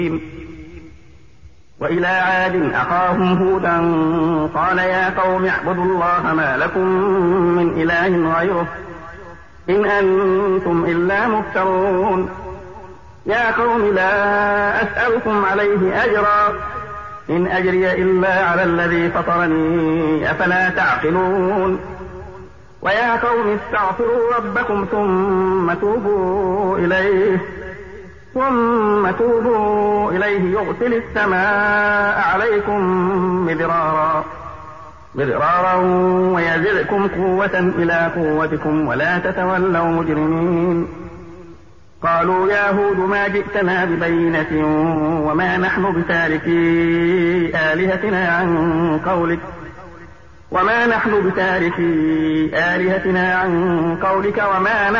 وإلى عاد أخاهم هودا قال يا قوم اعبدوا الله ما لكم من إله غيره إن أنتم إلا مفترون. يا قوم لا أسألكم عليه أجرا إن أجري إلا على الذي فطرني أفلا تعقلون. ويا قوم استغفروا ربكم ثم توبوا إليه يرسل السماء عليكم مدرارا ويزدكم قوة إلى قوتكم ولا تتولوا مجرمين. قالوا يا هود ما جئتنا ببينة وما نحن بتاركي آلهتنا عن قولك وما